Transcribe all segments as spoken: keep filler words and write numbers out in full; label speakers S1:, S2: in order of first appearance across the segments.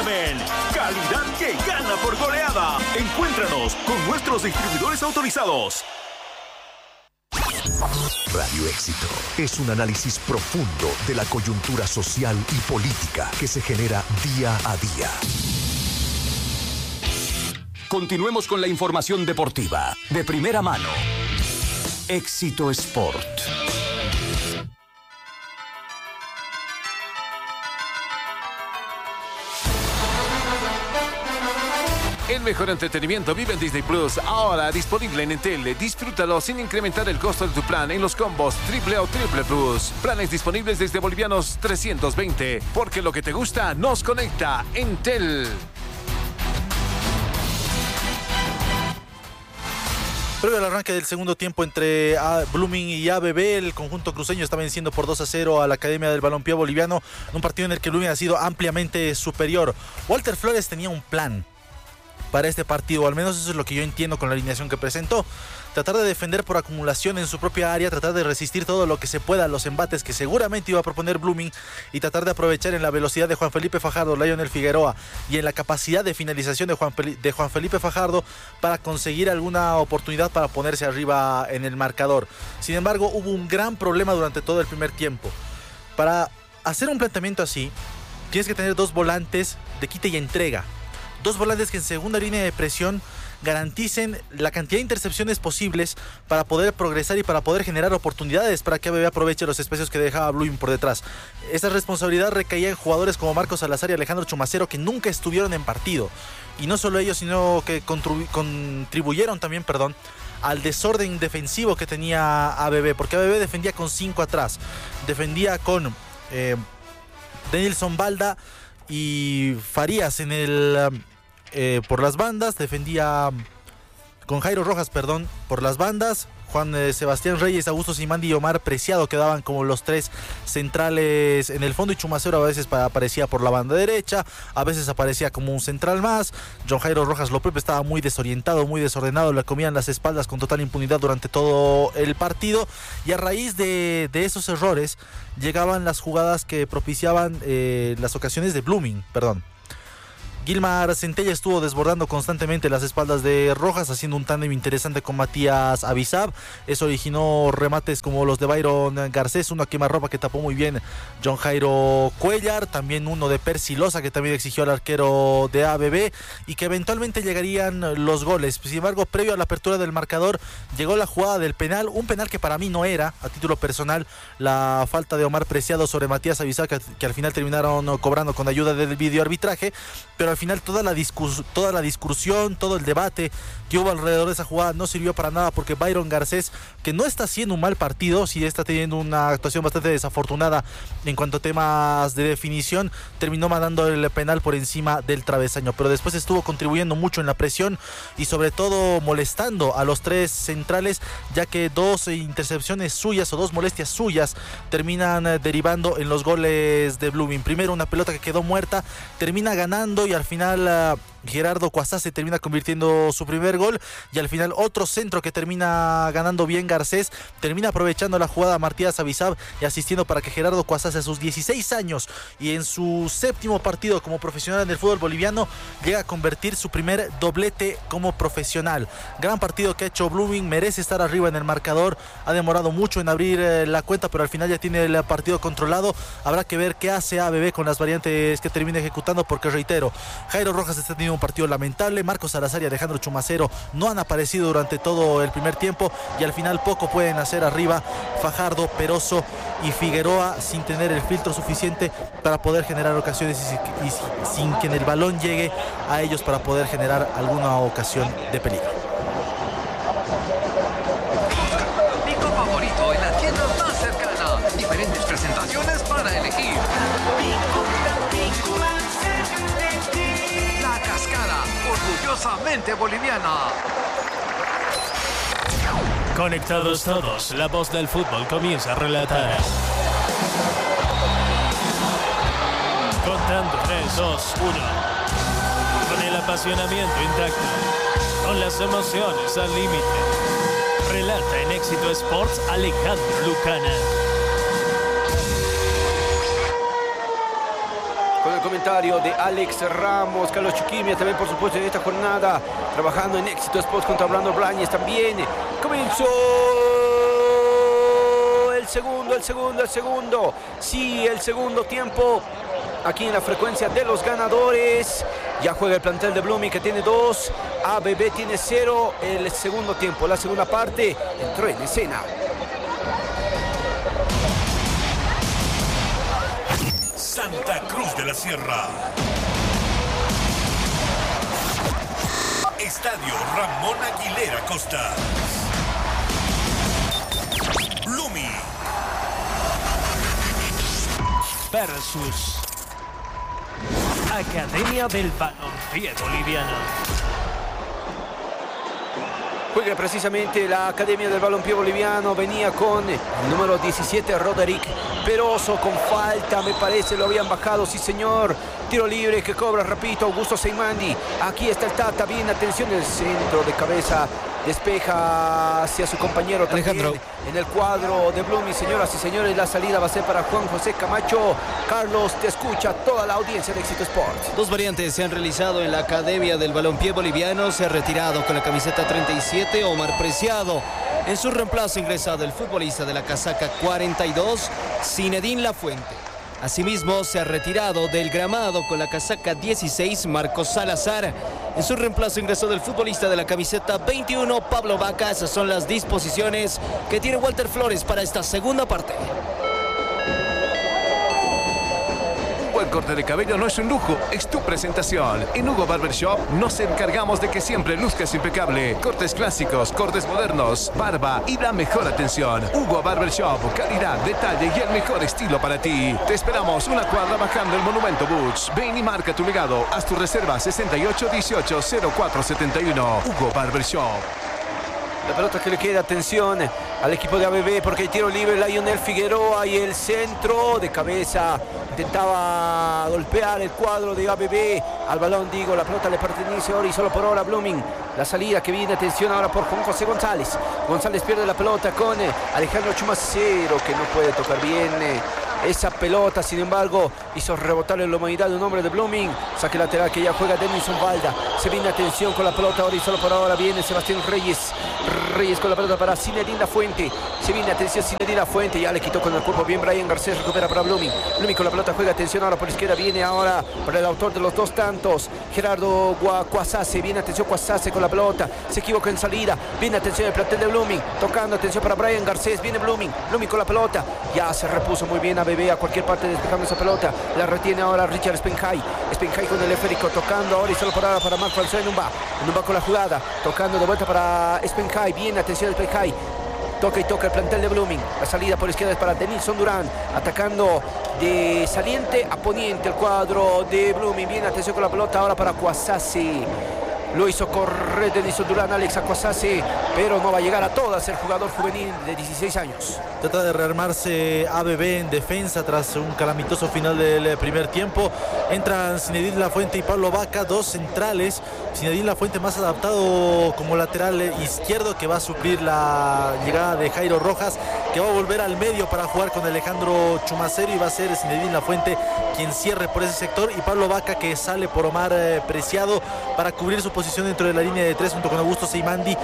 S1: Duramen, calidad que gana por goleada. Encuéntranos con nuestros distribuidores autorizados.
S2: Radio Éxito es un análisis profundo de la coyuntura social y política que se genera día a día. Continuemos con la información deportiva de primera mano. Éxito Sport.
S3: El mejor entretenimiento vive en Disney Plus, ahora disponible en Entel. Disfrútalo sin incrementar el costo de tu plan en los combos Triple o Triple Plus. Planes disponibles desde bolivianos trescientos veinte, porque lo que te gusta nos conecta. Entel.
S4: Previo al arranque del segundo tiempo entre Blooming y A B B, el conjunto cruceño está venciendo por dos a cero a la Academia del Balompié Boliviano, en un partido en el que Blooming ha sido ampliamente superior. Walter Flores tenía un plan para este partido, al menos eso es lo que yo entiendo con la alineación que presentó. Tratar de defender por acumulación en su propia área, tratar de resistir todo lo que se pueda a los embates que seguramente iba a proponer Blooming y tratar de aprovechar en la velocidad de Juan Felipe Fajardo, Lionel Figueroa y en la capacidad de finalización de Juan, de Juan Felipe Fajardo para conseguir alguna oportunidad para ponerse arriba en el marcador. Sin embargo, hubo un gran problema durante todo el primer tiempo. Para hacer un planteamiento así, tienes que tener dos volantes de quita y entrega. Dos volantes que en segunda línea de presión garanticen la cantidad de intercepciones posibles para poder progresar y para poder generar oportunidades para que A B B aproveche los espacios que dejaba Blooming por detrás. Esa responsabilidad recaía en jugadores como Marcos Salazar y Alejandro Chumacero, que nunca estuvieron en partido. Y no solo ellos, sino que contribu- contribuyeron también, perdón, al desorden defensivo que tenía A B B, porque A B B defendía con cinco atrás. Defendía con eh, Denilson Balda y Farías en el... Eh, por las bandas, defendía con Jairo Rojas, perdón, por las bandas, Juan eh, Sebastián Reyes, Augusto Simandi y Omar Preciado quedaban como los tres centrales en el fondo, y Chumacero a veces aparecía por la banda derecha, a veces aparecía como un central más. John Jairo Rojas López estaba muy desorientado, muy desordenado, le comían las espaldas con total impunidad durante todo el partido, y a raíz de, de esos errores llegaban las jugadas que propiciaban eh, las ocasiones de Blooming, perdón. Gilmar Centella estuvo desbordando constantemente las espaldas de Rojas, haciendo un tándem interesante con Matías Abizab. Eso originó remates como los de Byron Garcés, uno a quemarropa que tapó muy bien John Jairo Cuellar, también uno de Percy Loza que también exigió al arquero de A B B, y que eventualmente llegarían los goles. Sin embargo, previo a la apertura del marcador llegó la jugada del penal, un penal que para mí no era, a título personal, la falta de Omar Preciado sobre Matías Abizab, que, que al final terminaron cobrando con ayuda del videoarbitraje, pero al final toda la, discus- toda la discusión, todo el debate que hubo alrededor de esa jugada no sirvió para nada, porque Byron Garcés, que no está haciendo un mal partido, sí está teniendo una actuación bastante desafortunada en cuanto a temas de definición, terminó mandando el penal por encima del travesaño, pero después estuvo contribuyendo mucho en la presión y sobre todo molestando a los tres centrales, ya que dos intercepciones suyas o dos molestias suyas terminan derivando en los goles de Blooming. Primero una pelota que quedó muerta, termina ganando, y al final uh, Gerardo Cuasase termina convirtiendo su primer gol, y al final otro centro que termina ganando bien Garcés, termina aprovechando la jugada Matías Abizab y asistiendo para que Gerardo Cuasase, a sus dieciséis años y en su séptimo partido como profesional en el fútbol boliviano, llega a convertir su primer doblete como profesional. Gran partido que ha hecho Blooming, merece estar arriba en el marcador, ha demorado mucho en abrir eh, la cuenta, pero al final ya tiene el partido controlado. Habrá que ver qué hace A B B con las variantes que termina ejecutando, porque reitero, Jairo Rojas está teniendo un partido lamentable, Marcos Salazar y Alejandro Chumacero no han aparecido durante todo el primer tiempo, y al final poco pueden hacer arriba Fajardo, Peroso y Figueroa, sin tener el filtro suficiente para poder generar ocasiones y, y, y sin que en el balón llegue a ellos para poder generar alguna ocasión de peligro.
S5: Pico favorito en la tienda más cercana, diferentes presentaciones para elegir. La Cascada, orgullosamente boliviana.
S6: Conectados todos, la voz del fútbol comienza a relatar. Contando tres, dos, uno. Con el apasionamiento intacto, con las emociones al límite. Relata en Éxito Sports Alejandro Lucana.
S3: Con el comentario
S7: comentario de Alex Ramos, Carlos Chuquimia también, por supuesto, en esta jornada, trabajando en Éxito Sports contra Orlando Bláñez también. Comenzó el segundo, el segundo, el segundo. Sí, el segundo tiempo. Aquí en la frecuencia de los ganadores. Ya juega el plantel de Blooming, que tiene dos. A B B tiene cero. El segundo tiempo, la segunda parte, entró en escena.
S1: Santa Cruz de la Sierra. Estadio Ramón Aguilera Costa. Blooming
S6: versus Academia del Balompié Boliviano.
S7: Juega precisamente la Academia del Balompié Boliviano. Venía con el número diecisiete, Roderick Peroso, con falta, me parece, lo habían bajado, sí señor. Tiro libre que cobra, repito, Augusto Seimandi. Aquí está el Tata, bien, atención, el centro de cabeza, despeja hacia su compañero también. Alejandro. En el cuadro de Blooming, señoras y señores, la salida va a ser para Juan José Camacho. Carlos, te escucha toda la audiencia de Éxito Sports.
S8: Dos variantes se han realizado en la Academia del Balompié Boliviano. Se ha retirado con la camiseta treinta y siete Omar Preciado. En su reemplazo ingresado el futbolista de la casaca cuarenta y dos, Zinedine Lafuente. Asimismo, se ha retirado del gramado con la casaca dieciséis, Marcos Salazar. En su reemplazo ingresó del futbolista de la camiseta veintiuno, Pablo Vaca. Esas son las disposiciones que tiene Walter Flores para esta segunda parte.
S3: Un buen corte de cabello no es un lujo, es tu presentación. En Hugo Barbershop nos encargamos de que siempre luzcas impecable. Cortes clásicos, cortes modernos, barba y la mejor atención. Hugo Barbershop, calidad, detalle y el mejor estilo para ti. Te esperamos una cuadra bajando el Monumento Butch. Ven y marca tu legado. Haz tu reserva sesenta y ocho dieciocho cero cuatro setenta y uno. Hugo Barbershop.
S7: La pelota que le queda, atención al equipo de A B B, porque hay tiro libre. Lionel Figueroa y el centro de cabeza. Intentaba golpear el cuadro de A B B. Al balón, digo, la pelota le pertenece ahora y solo por ahora Blooming. La salida que viene, atención ahora por Juan José González. González pierde la pelota con Alejandro Chumacero, que no puede tocar bien esa pelota, sin embargo, hizo rebotar en la humanidad de un hombre de Blooming. Saque lateral que ya juega Denison Valda. Se viene, atención con la pelota ahora y solo por ahora viene Sebastián Reyes. Reyes con la pelota para Zinedine Lafuente. Se viene, atención, Zinedine Lafuente. Ya le quitó con el cuerpo bien Brian Garcés. Recupera para Blooming. Blooming con la pelota juega, atención ahora por la izquierda. Viene ahora para el autor de los dos tantos, Gerardo Cuasase. Viene, atención, Cuasase con la pelota. Se equivoca en salida. Viene, atención, el plantel de Blooming. Tocando, atención para Brian Garcés. Viene Blooming. Blooming con la pelota. Ya se repuso muy bien A B B a cualquier parte despejando esa pelota. La retiene ahora Richard Spenjay. Spenjay con el esférico. Tocando ahora y solo por ahora para Marc François Numba. Numba con la jugada. Tocando de vuelta para Spenjay. Bien, atención Spenjay. Toca y toca el plantel de Blooming. La salida por izquierda es para Denilson Durán. Atacando de saliente a poniente el cuadro de Blooming. Bien, atención con la pelota ahora para Cuasase. Lo hizo correr Denilson Durán, Alex Cuasase, pero no va a llegar a todas el jugador juvenil de dieciséis años.
S4: Trata de rearmarse A B B en defensa tras un calamitoso final del primer tiempo. Entran Zinedine Lafuente y Pablo Vaca, dos centrales. Zinedine Lafuente más adaptado como lateral izquierdo, que va a suplir la llegada de Jairo Rojas, que va a volver al medio para jugar con Alejandro Chumacero, y va a ser Zinedine Lafuente quien cierre por ese sector, y Pablo Vaca que sale por Omar eh, Preciado para cubrir su posición dentro de la línea de tres junto con Augusto Seimandi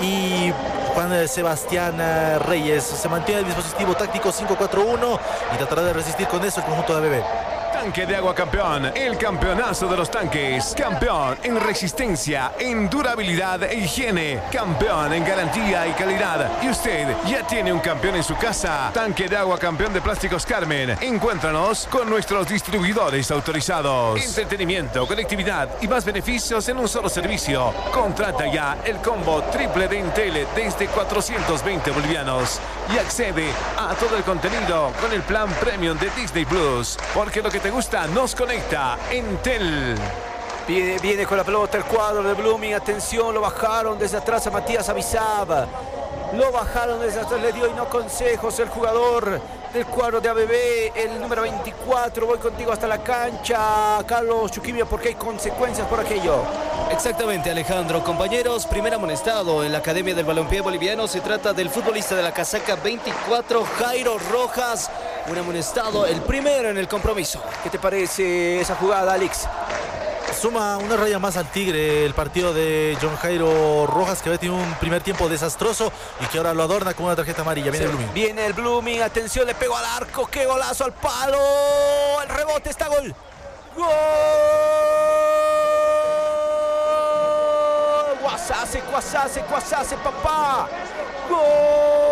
S4: y Juan eh, Sebastián eh, Reyes. Se mantiene el dispositivo táctico cinco cuatro uno y tratará de resistir con eso el conjunto de A B B.
S3: Tanque de Agua Campeón, el campeonazo de los tanques. Campeón en resistencia, en durabilidad e higiene. Campeón en garantía y calidad. Y usted ya tiene un campeón en su casa. Tanque de Agua Campeón de Plásticos Carmen. Encuéntranos con nuestros distribuidores autorizados. Entretenimiento, conectividad y más beneficios en un solo servicio. Contrata ya el combo triple de Entel desde cuatrocientos veinte bolivianos y accede a todo el contenido con el plan premium de Disney Plus. Porque lo que te gusta nos conecta. Entel.
S7: Viene, viene con la pelota el cuadro de Blooming. Atención, lo bajaron desde atrás a Matías Avizab. Lo bajaron desde atrás, le dio y no consejos el jugador del cuadro de A B B, el número veinticuatro. Voy contigo hasta la cancha, Carlos Chuquimia, porque hay consecuencias por aquello.
S8: Exactamente, Alejandro. Compañeros, primer amonestado en la Academia del Balompié Boliviano. Se trata del futbolista de la casaca veinticuatro, Jairo Rojas. un amonestado, el primero en el compromiso.
S7: ¿Qué te parece esa jugada, Alex?
S4: Suma una raya más al Tigre el partido de John Jairo Rojas, que había tenido un primer tiempo desastroso y que ahora lo adorna con una tarjeta amarilla. Viene
S7: Sí,
S4: el Blooming.
S7: Viene el Blooming, atención, le pegó al arco, qué golazo al palo. El rebote está gol. ¡Gol! Guasase, Guasase, Guasase, papá. ¡Gol!